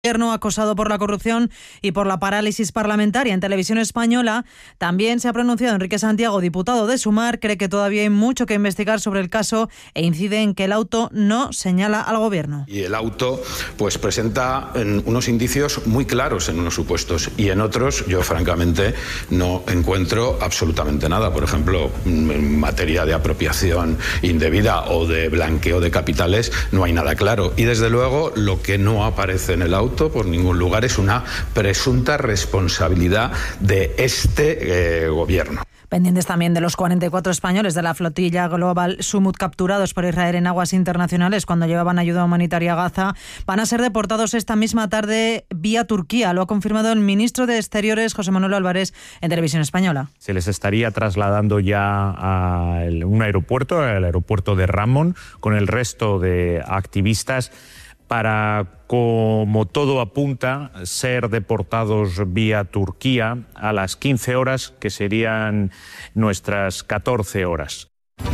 Gobierno acosado por la corrupción y por la parálisis parlamentaria. En Televisión Española también se ha pronunciado Enrique Santiago, diputado de Sumar. Cree que todavía hay mucho que investigar sobre el caso e incide en que el auto no señala al Gobierno. Y el auto presenta unos indicios muy claros en unos supuestos y en otros yo francamente no encuentro absolutamente nada. Por ejemplo, en materia de apropiación indebida o de blanqueo de capitales no hay nada claro. Y desde luego lo que no aparece en el auto por ningún lugar es una presunta responsabilidad de este gobierno. Pendientes también de los 44 españoles de la flotilla Global Sumut capturados por Israel en aguas internacionales cuando llevaban ayuda humanitaria a Gaza, van a ser deportados esta misma tarde vía Turquía. Lo ha confirmado el ministro de Exteriores, José Manuel Álvarez, en Televisión Española. Se les estaría trasladando ya a un aeropuerto, el aeropuerto de Ramón, con el resto de activistas para, como todo apunta, ser deportados vía Turquía a las 15 horas, que serían nuestras 14 horas.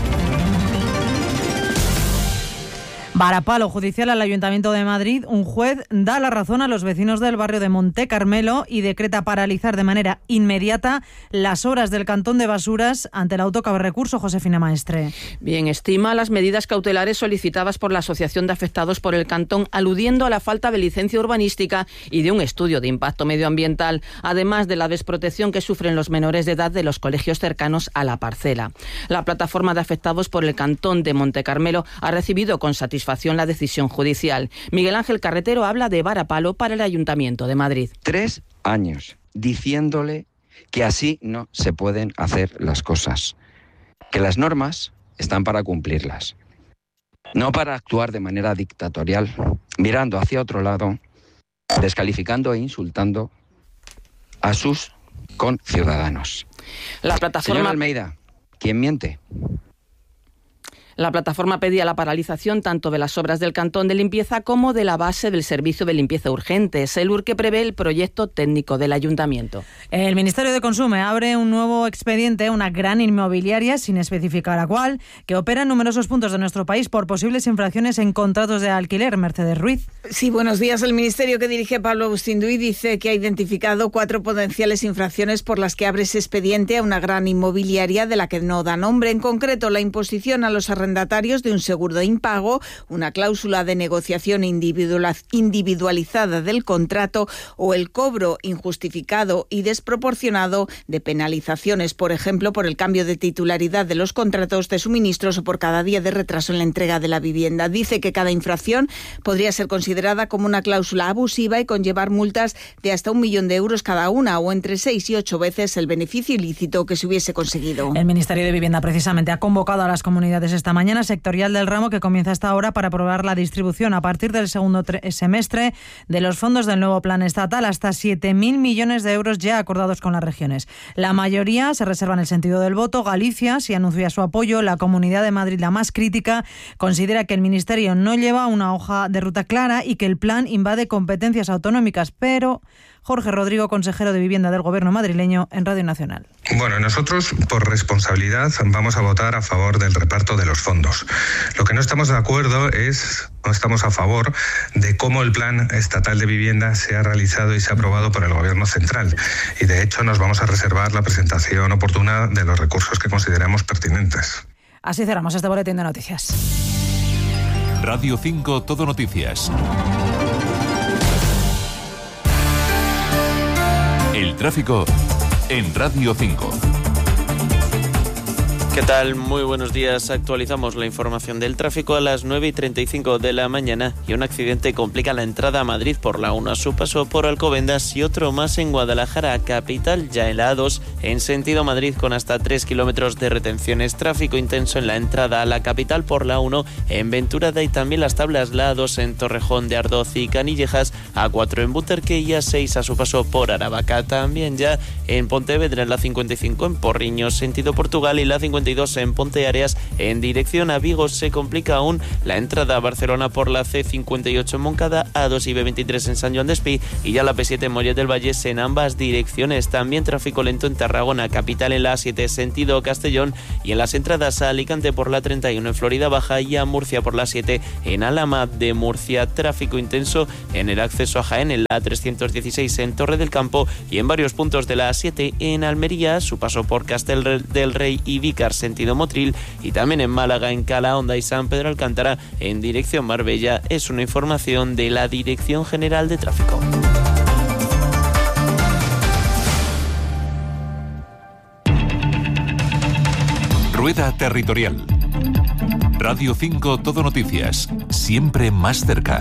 Varapalo judicial al Ayuntamiento de Madrid. Un juez da la razón a los vecinos del barrio de Monte Carmelo y decreta paralizar de manera inmediata las obras del cantón de basuras ante el auto cabe recurso. Josefina Maestre. Bien, estima las medidas cautelares solicitadas por la Asociación de Afectados por el Cantón, aludiendo a la falta de licencia urbanística y de un estudio de impacto medioambiental, además de la desprotección que sufren los menores de edad de los colegios cercanos a la parcela. La plataforma de afectados por el Cantón de Monte Carmelo ha recibido con satisfacción la decisión judicial. Miguel Ángel Carretero habla de varapalo para el Ayuntamiento de Madrid. 3 años diciéndole que así no se pueden hacer las cosas, que las normas están para cumplirlas, no para actuar de manera dictatorial, mirando hacia otro lado, descalificando e insultando a sus conciudadanos. Señor Almeida, ¿quién miente? La plataforma pedía la paralización tanto de las obras del cantón de limpieza como de la base del servicio de limpieza urgente, SELUR, que prevé el proyecto técnico del Ayuntamiento. El Ministerio de Consumo abre un nuevo expediente, una gran inmobiliaria, sin especificar a cuál, que opera en numerosos puntos de nuestro país por posibles infracciones en contratos de alquiler. Mercedes Ruiz. Sí, buenos días. El Ministerio que dirige Pablo Agustín Duy dice que ha identificado 4 potenciales infracciones por las que abre ese expediente a una gran inmobiliaria de la que no da nombre. En concreto, la imposición a los arrendatarios de un seguro de impago, una cláusula de negociación individualizada del contrato o el cobro injustificado y desproporcionado de penalizaciones, por ejemplo, por el cambio de titularidad de los contratos de suministros o por cada día de retraso en la entrega de la vivienda. Dice que cada infracción podría ser considerada como una cláusula abusiva y conllevar multas de hasta 1 millón de euros cada una o entre 6 y 8 veces el beneficio ilícito que se hubiese conseguido. El Ministerio de Vivienda precisamente ha convocado a las comunidades esta mañana sectorial del ramo que comienza esta hora para aprobar la distribución a partir del segundo semestre de los fondos del nuevo plan estatal, hasta 7.000 millones de euros ya acordados con las regiones. La mayoría se reserva en el sentido del voto. Galicia sí anuncia su apoyo. La Comunidad de Madrid, la más crítica, considera que el Ministerio no lleva una hoja de ruta clara y que el plan invade competencias autonómicas, pero Jorge Rodrigo, consejero de Vivienda del Gobierno madrileño, en Radio Nacional. Bueno, nosotros por responsabilidad vamos a votar a favor del reparto de los fondos. Lo que no estamos de acuerdo no estamos a favor de cómo el plan estatal de vivienda se ha realizado y se ha aprobado por el Gobierno central. Y de hecho nos vamos a reservar la presentación oportuna de los recursos que consideramos pertinentes. Así cerramos este boletín de noticias. Radio 5 Todo Noticias. El tráfico en Radio 5. ¿Qué tal? Muy buenos días. Actualizamos la información del tráfico a las 9:35 de la mañana y un accidente complica la entrada a Madrid por la 1 a su paso por Alcobendas y otro más en Guadalajara capital, ya en la A2 en sentido Madrid con hasta 3 kilómetros de retenciones. Tráfico intenso en la entrada a la capital por la 1 en Venturada y también las tablas la A2 en Torrejón de Ardoz y Canillejas, A4 en Butarque y A6 a su paso por Aravaca. También ya en Pontevedra en la 55 en Porriño sentido Portugal y la 55 A52 en Ponteareas en dirección a Vigo. Se complica aún la entrada a Barcelona por la C58 en Moncada, A2 y B23 en San Joan d'Espí y ya la P7 en Mollet del Vallès en ambas direcciones. También tráfico lento en Tarragona capital en la A7 sentido Castellón y en las entradas a Alicante por la 31 en Florida Baja y a Murcia por la 7 en Alhama de Murcia. Tráfico intenso en el acceso a Jaén en la 316 en Torre del Campo y en varios puntos de la A7 en Almería, su paso por Castel del Rey y Vícar sentido Motril y también en Málaga en Calahonda y San Pedro Alcántara en dirección Marbella. Es una información de la Dirección General de Tráfico. Rueda Territorial. Radio 5 Todo Noticias, siempre más cerca.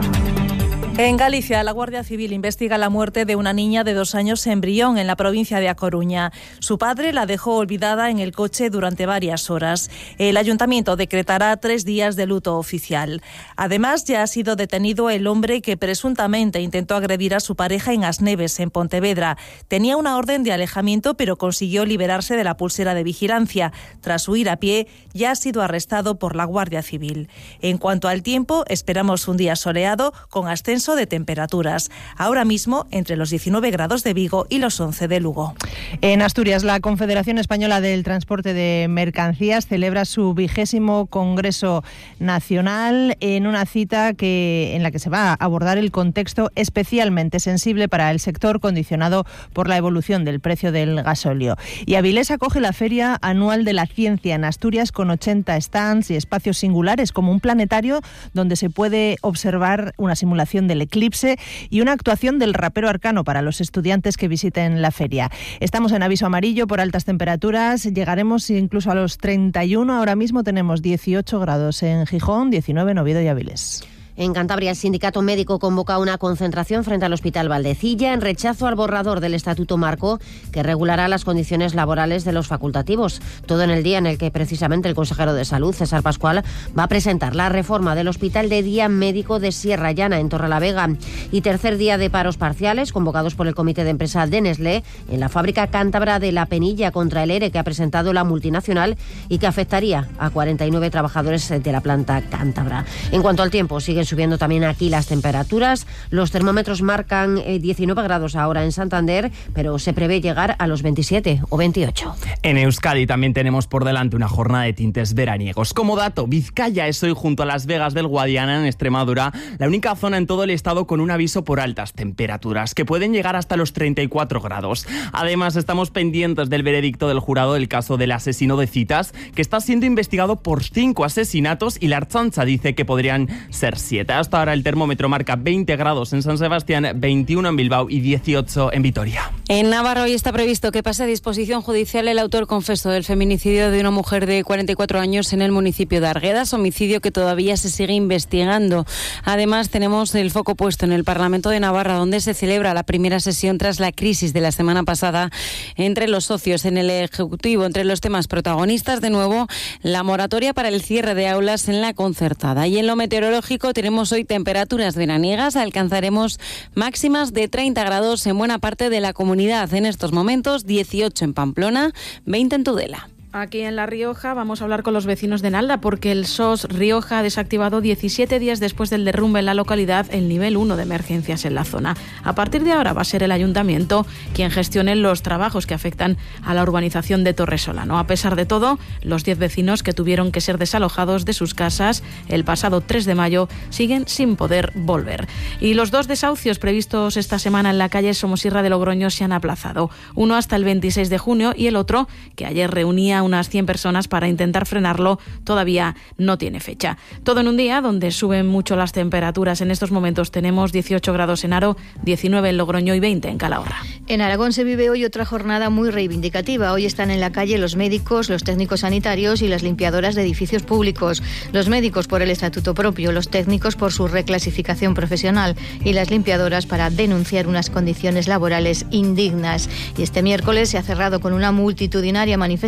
En Galicia, la Guardia Civil investiga la muerte de una niña de 2 años en Brión, en la provincia de A Coruña. Su padre la dejó olvidada en el coche durante varias horas. El ayuntamiento decretará 3 días de luto oficial. Además, ya ha sido detenido el hombre que presuntamente intentó agredir a su pareja en Asneves, en Pontevedra. Tenía una orden de alejamiento, pero consiguió liberarse de la pulsera de vigilancia. Tras huir a pie, ya ha sido arrestado por la Guardia Civil. En cuanto al tiempo, esperamos un día soleado con ascenso de temperaturas. Ahora mismo entre los 19 grados de Vigo y los 11 de Lugo. En Asturias, la Confederación Española del Transporte de Mercancías celebra su 20º Congreso Nacional en una cita en la que se va a abordar el contexto especialmente sensible para el sector condicionado por la evolución del precio del gasóleo. Y Avilés acoge la Feria Anual de la Ciencia en Asturias con 80 stands y espacios singulares como un planetario donde se puede observar una simulación del eclipse y una actuación del rapero Arcano para los estudiantes que visiten la feria. Estamos en aviso amarillo por altas temperaturas, llegaremos incluso a los 31, ahora mismo tenemos 18 grados en Gijón, 19 en Oviedo y Avilés. En Cantabria, el sindicato médico convoca una concentración frente al Hospital Valdecilla en rechazo al borrador del Estatuto Marco que regulará las condiciones laborales de los facultativos. Todo en el día en el que precisamente el consejero de Salud, César Pascual, va a presentar la reforma del Hospital de Día Médico de Sierra Llana, en Torrelavega. Y tercer día de paros parciales convocados por el Comité de Empresa de Nestlé en la fábrica cántabra de La Penilla contra el ERE que ha presentado la multinacional y que afectaría a 49 trabajadores de la planta cántabra. En cuanto al tiempo, siguen subiendo también aquí las temperaturas. Los termómetros marcan 19 grados ahora en Santander, pero se prevé llegar a los 27 o 28. En Euskadi también tenemos por delante una jornada de tintes veraniegos. Como dato, Vizcaya es hoy, junto a Las Vegas del Guadiana, en Extremadura, la única zona en todo el estado con un aviso por altas temperaturas, que pueden llegar hasta los 34 grados. Además, estamos pendientes del veredicto del jurado del caso del asesino de Citas, que está siendo investigado por 5 asesinatos y la Ertzaintza dice que podrían ser 7. Hasta ahora el termómetro marca 20 grados en San Sebastián, 21 en Bilbao y 18 en Vitoria. En Navarra hoy está previsto que pase a disposición judicial el autor confeso del feminicidio de una mujer de 44 años en el municipio de Arguedas, homicidio que todavía se sigue investigando. Además, tenemos el foco puesto en el Parlamento de Navarra, donde se celebra la primera sesión tras la crisis de la semana pasada entre los socios en el Ejecutivo. Entre los temas protagonistas, de nuevo, la moratoria para el cierre de aulas en la concertada. Y en lo meteorológico tenemos hoy temperaturas veraniegas, alcanzaremos máximas de 30 grados en buena parte de la comunidad. En estos momentos, 18 en Pamplona, 20 en Tudela. Aquí en La Rioja vamos a hablar con los vecinos de Nalda porque el SOS Rioja ha desactivado 17 días después del derrumbe en la localidad el nivel 1 de emergencias en la zona. A partir de ahora va a ser el ayuntamiento quien gestione los trabajos que afectan a la urbanización de Torresolano. A pesar de todo, los 10 vecinos que tuvieron que ser desalojados de sus casas el pasado 3 de mayo siguen sin poder volver. Y los 2 desahucios previstos esta semana en la calle Somosierra de Logroño se han aplazado. Uno hasta el 26 de junio y el otro, que ayer reunía unas 100 personas para intentar frenarlo, todavía no tiene fecha. Todo en un día donde suben mucho las temperaturas. En estos momentos tenemos 18 grados en Haro, 19 en Logroño y 20 en Calahorra. En Aragón se vive hoy otra jornada muy reivindicativa. Hoy están en la calle los médicos, los técnicos sanitarios y las limpiadoras de edificios públicos. Los médicos por el estatuto propio, los técnicos por su reclasificación profesional y las limpiadoras para denunciar unas condiciones laborales indignas. Y este miércoles se ha cerrado con una multitudinaria manifestación en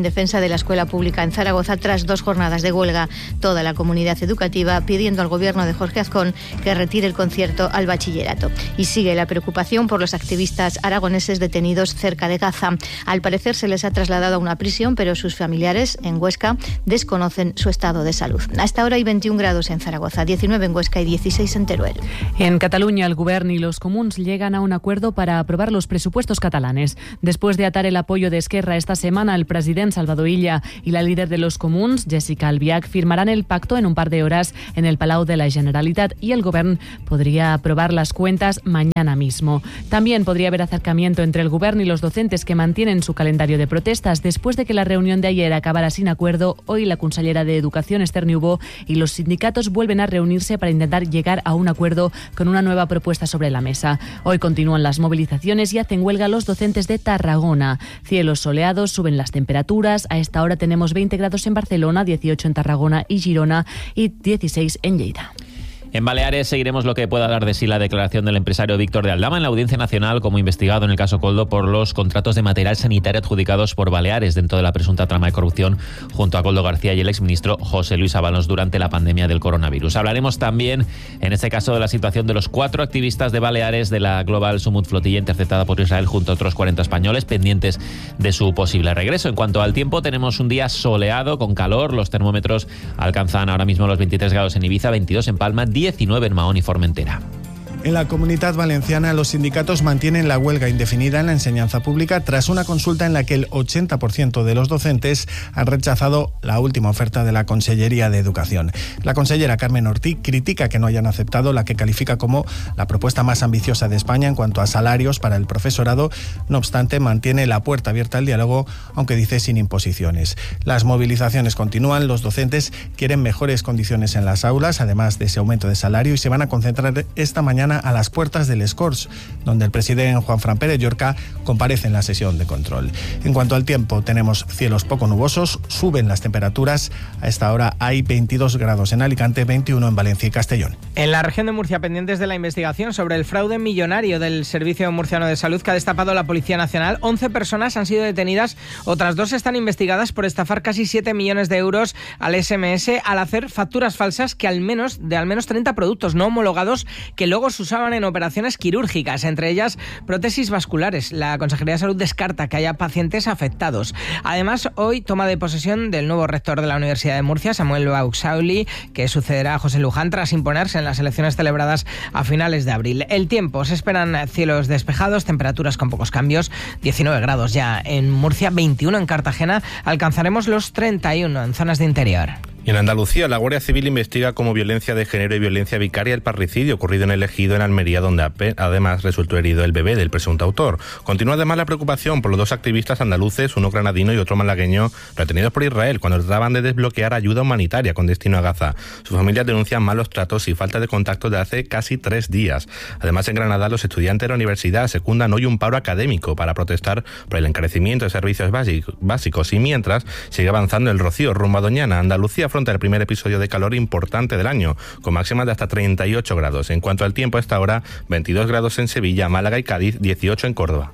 en defensa de la escuela pública en Zaragoza tras 2 jornadas de huelga. Toda la comunidad educativa pidiendo al gobierno de Jorge Azcón que retire el concierto al bachillerato. Y sigue la preocupación por los activistas aragoneses detenidos cerca de Gaza. Al parecer se les ha trasladado a una prisión, pero sus familiares en Huesca desconocen su estado de salud. Hasta ahora hay 21 grados en Zaragoza, 19 en Huesca y 16 en Teruel. En Cataluña, el Govern y los Comuns llegan a un acuerdo para aprobar los presupuestos catalanes. Después de atar el apoyo de Esquerra esta semana, el presidente Salvador Illa y la líder de los Comuns, Jessica Albiach, firmarán el pacto en un par de horas en el Palau de la Generalitat y el Govern podría aprobar las cuentas mañana mismo. También podría haber acercamiento entre el Govern y los docentes que mantienen su calendario de protestas. Después de que la reunión de ayer acabara sin acuerdo, hoy la consellera de Educación, Esther Niubó, y los sindicatos vuelven a reunirse para intentar llegar a un acuerdo con una nueva propuesta sobre la mesa. Hoy continúan las movilizaciones y hacen huelga los docentes de Tarragona. Cielos soleados, suben las temperaturas. A esta hora tenemos 20 grados en Barcelona, 18 en Tarragona y Girona y 16 en Lleida. En Baleares seguiremos lo que pueda dar de sí la declaración del empresario Víctor de Aldama en la Audiencia Nacional como investigado en el caso Koldo por los contratos de material sanitario adjudicados por Baleares dentro de la presunta trama de corrupción junto a Koldo García y el exministro José Luis Ábalos durante la pandemia del coronavirus. Hablaremos también, en este caso, de la situación de los 4 activistas de Baleares de la Global Sumut Flotilla interceptada por Israel junto a otros 40 españoles pendientes de su posible regreso. En cuanto al tiempo, tenemos un día soleado con calor. Los termómetros alcanzan ahora mismo los 23 grados en Ibiza, 22 en Palma, 19 en Mahón y Formentera. En la Comunidad Valenciana, los sindicatos mantienen la huelga indefinida en la enseñanza pública tras una consulta en la que el 80% de los docentes han rechazado la última oferta de la Consellería de Educación. La consellera Carmen Ortí critica que no hayan aceptado la que califica como la propuesta más ambiciosa de España en cuanto a salarios para el profesorado. No obstante, mantiene la puerta abierta al diálogo, aunque dice sin imposiciones. Las movilizaciones continúan, los docentes quieren mejores condiciones en las aulas, además de ese aumento de salario, y se van a concentrar esta mañana a las puertas del Escorts, donde el presidente Juanfran Pérez Llorca comparece en la sesión de control. En cuanto al tiempo, tenemos cielos poco nubosos, suben las temperaturas. A esta hora hay 22 grados en Alicante, 21 en Valencia y Castellón. En la región de Murcia, pendientes de la investigación sobre el fraude millonario del Servicio Murciano de Salud que ha destapado la Policía Nacional, 11 personas han sido detenidas, otras 2 están investigadas por estafar casi 7 millones de euros al SMS al hacer facturas falsas de al menos 30 productos no homologados que luego se usaban en operaciones quirúrgicas, entre ellas prótesis vasculares. La Consejería de Salud descarta que haya pacientes afectados. Además, hoy toma de posesión del nuevo rector de la Universidad de Murcia, Samuel Bauxauli, que sucederá a José Luján tras imponerse en las elecciones celebradas a finales de abril. El tiempo, se esperan cielos despejados, temperaturas con pocos cambios, 19 grados ya en Murcia, 21 en Cartagena, alcanzaremos los 31 en zonas de interior. Y en Andalucía, la Guardia Civil investiga como violencia de género y violencia vicaria el parricidio ocurrido en el Ejido, en Almería, donde además resultó herido el bebé del presunto autor. Continúa además la preocupación por los 2 activistas andaluces, uno granadino y otro malagueño, retenidos por Israel cuando trataban de desbloquear ayuda humanitaria con destino a Gaza. Sus familias denuncian malos tratos y falta de contacto de hace casi 3 días. Además, en Granada, los estudiantes de la universidad secundan hoy un paro académico para protestar por el encarecimiento de servicios básicos y mientras sigue avanzando el rocío rumbo a Doñana. Andalucía afronta el primer episodio de calor importante del año, con máximas de hasta 38 grados. En cuanto al tiempo, a esta hora, 22 grados en Sevilla, Málaga y Cádiz, 18 en Córdoba.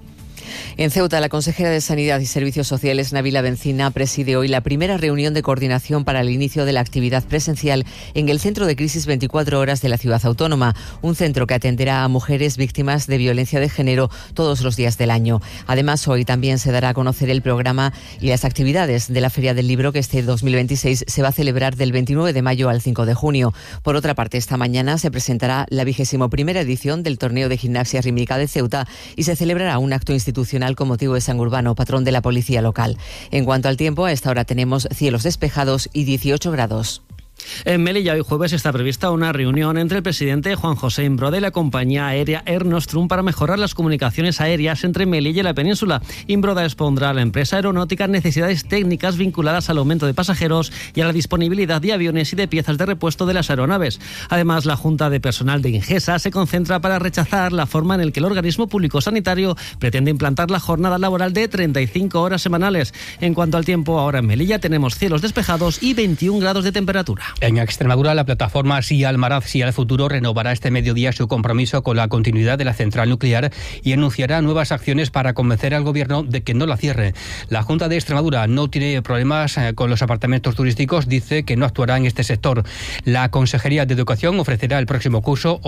En Ceuta, la consejera de Sanidad y Servicios Sociales, Nabila Bencina, preside hoy la primera reunión de coordinación para el inicio de la actividad presencial en el Centro de Crisis 24 Horas de la Ciudad Autónoma, un centro que atenderá a mujeres víctimas de violencia de género todos los días del año. Además, hoy también se dará a conocer el programa y las actividades de la Feria del Libro, que este 2026 se va a celebrar del 29 de mayo al 5 de junio. Por otra parte, esta mañana se presentará la 21ª edición del Torneo de Gimnasia Rítmica de Ceuta y se celebrará un acto institucional con motivo de San Urbano, patrón de la policía local. En cuanto al tiempo, a esta hora tenemos cielos despejados y 18 grados. En Melilla hoy jueves está prevista una reunión entre el presidente Juan José Imbroda y la compañía aérea Air Nostrum para mejorar las comunicaciones aéreas entre Melilla y la península. Imbroda expondrá a la empresa aeronáutica necesidades técnicas vinculadas al aumento de pasajeros y a la disponibilidad de aviones y de piezas de repuesto de las aeronaves. Además, la Junta de Personal de Ingesa se concentra para rechazar la forma en la que el organismo público sanitario pretende implantar la jornada laboral de 35 horas semanales. En cuanto al tiempo, ahora en Melilla tenemos cielos despejados y 21 grados de temperatura. En Extremadura, la plataforma Sí al Maraz, Sí al Futuro renovará este mediodía su compromiso con la continuidad de la central nuclear y anunciará nuevas acciones para convencer al gobierno de que no la cierre. La Junta de Extremadura no tiene problemas con los apartamentos turísticos, dice que no actuará en este sector. La Consejería de Educación ofrecerá el próximo curso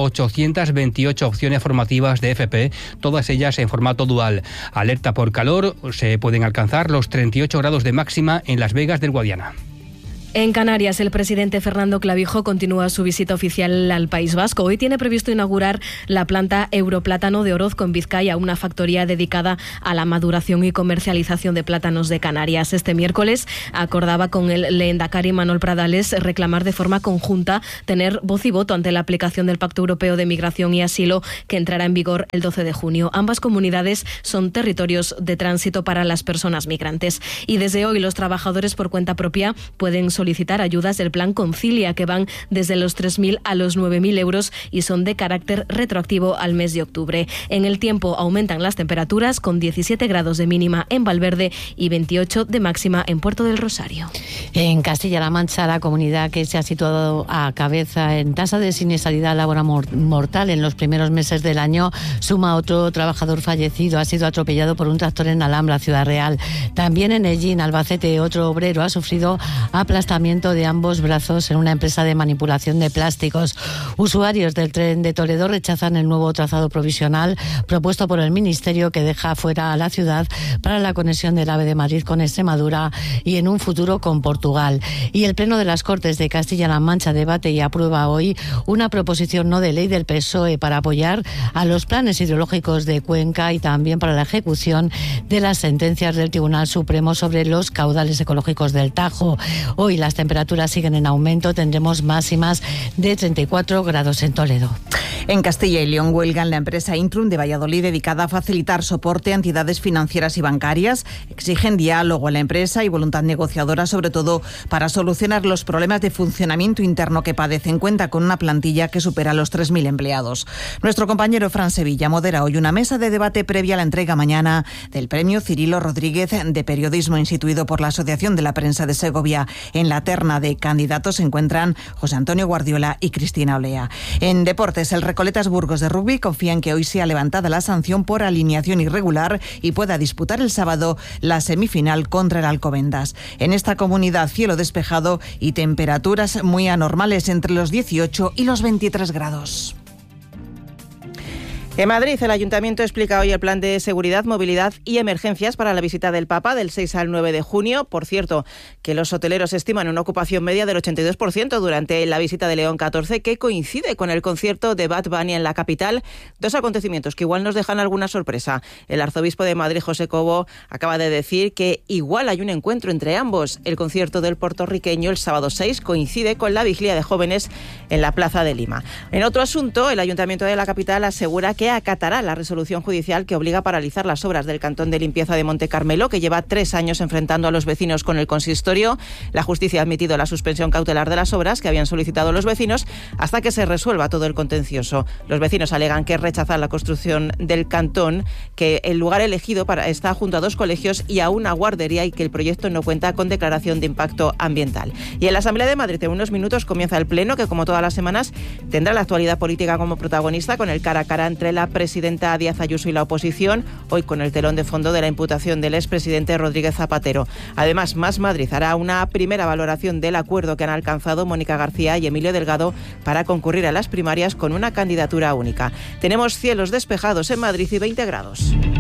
828 opciones formativas de FP, todas ellas en formato dual. Alerta por calor, se pueden alcanzar los 38 grados de máxima en Las Vegas del Guadiana. En Canarias, el presidente Fernando Clavijo continúa su visita oficial al País Vasco. Hoy tiene previsto inaugurar la planta Europlátano de Orozco en Vizcaya, una factoría dedicada a la maduración y comercialización de plátanos de Canarias. Este miércoles acordaba con el lehendakari Manuel Pradales reclamar de forma conjunta tener voz y voto ante la aplicación del Pacto Europeo de Migración y Asilo, que entrará en vigor el 12 de junio. Ambas comunidades son territorios de tránsito para las personas migrantes. Y desde hoy los trabajadores por cuenta propia pueden solicitar ayudas del Plan Concilia, que van desde los 3.000 a los 9.000 euros y son de carácter retroactivo al mes de octubre. En el tiempo aumentan las temperaturas, con 17 grados de mínima en Valverde y 28 de máxima en Puerto del Rosario. En Castilla-La Mancha, la comunidad que se ha situado a cabeza en tasa de siniestralidad laboral mortal en los primeros meses del año suma otro trabajador fallecido. Ha sido atropellado por un tractor en Alhambra, Ciudad Real. También en Ellín, Albacete, otro obrero ha sufrido aplastamiento de ambos brazos en una empresa de manipulación de plásticos. Usuarios del tren de Toledo rechazan el nuevo trazado provisional propuesto por el Ministerio, que deja fuera a la ciudad para la conexión del AVE de Madrid con Extremadura y en un futuro con Portugal. Y el Pleno de las Cortes de Castilla-La Mancha debate y aprueba hoy una proposición no de ley del PSOE para apoyar a los planes hidrológicos de Cuenca y también para la ejecución de las sentencias del Tribunal Supremo sobre los caudales ecológicos del Tajo. Hoy las temperaturas siguen en aumento, tendremos máximas de 34 grados en Toledo. En Castilla y León huelga en la empresa Intrum de Valladolid, dedicada a facilitar soporte a entidades financieras y bancarias. Exigen diálogo en la empresa y voluntad negociadora, sobre todo para solucionar los problemas de funcionamiento interno que padecen. Cuenta con una plantilla que supera los 3.000 empleados. Nuestro compañero Fran Sevilla modera hoy una mesa de debate previa a la entrega mañana del premio Cirilo Rodríguez de Periodismo, instituido por la Asociación de la Prensa de Segovia. En la terna de candidatos se encuentran José Antonio Guardiola y Cristina Olea. En deportes, el Recoletas Burgos de rugby confía en que hoy sea levantada la sanción por alineación irregular y pueda disputar el sábado la semifinal contra el Alcobendas. En esta comunidad, cielo despejado y temperaturas muy anormales entre los 18 y los 23 grados. En Madrid, el Ayuntamiento explica hoy el plan de seguridad, movilidad y emergencias para la visita del Papa del 6 al 9 de junio. Por cierto, que los hoteleros estiman una ocupación media del 82% durante la visita de León XIV, que coincide con el concierto de Bad Bunny en la capital. Dos acontecimientos que igual nos dejan alguna sorpresa. El arzobispo de Madrid, José Cobo, acaba de decir que igual hay un encuentro entre ambos. El concierto del puertorriqueño el sábado 6 coincide con la vigilia de jóvenes en la Plaza de Lima. En otro asunto, el Ayuntamiento de la capital asegura que acatará la resolución judicial que obliga a paralizar las obras del cantón de limpieza de Monte Carmelo, que lleva 3 años enfrentando a los vecinos con el consistorio. La justicia ha admitido la suspensión cautelar de las obras que habían solicitado los vecinos hasta que se resuelva todo el contencioso. Los vecinos alegan que rechazan la construcción del cantón, que el lugar elegido está junto a 2 colegios y a una guardería y que el proyecto no cuenta con declaración de impacto ambiental. Y en la Asamblea de Madrid, en unos minutos, comienza el Pleno, que como todas las semanas tendrá la actualidad política como protagonista, con el cara a cara entre la presidenta Díaz Ayuso y la oposición, hoy con el telón de fondo de la imputación del expresidente Rodríguez Zapatero. Además, Más Madrid hará una primera valoración del acuerdo que han alcanzado Mónica García y Emilio Delgado para concurrir a las primarias con una candidatura única. Tenemos cielos despejados en Madrid y 20 grados.